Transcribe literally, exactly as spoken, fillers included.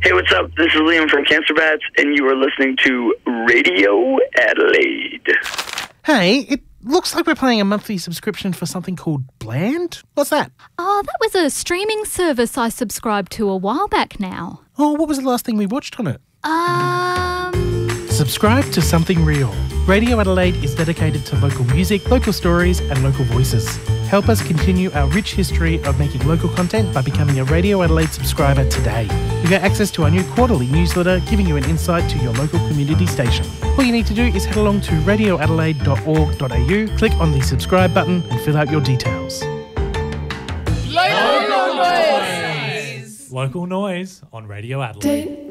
Hey, what's up? This is Liam from Cancer Bats, and you are listening to Radio Adelaide. Hey, it looks like we're paying a monthly subscription for something called Bland. What's that? Oh, that was a streaming service I subscribed to a while back now. Oh, what was the last thing we watched on it? Um... Subscribe to Something Real. Radio Adelaide is dedicated to local music, local stories and local voices. Help us continue our rich history of making local content by becoming a Radio Adelaide subscriber today. You get access to our new quarterly newsletter giving you an insight to your local community station. All you need to do is head along to radio adelaide dot org dot a u, click on the subscribe button and fill out your details. Local noise! Local noise on Radio Adelaide.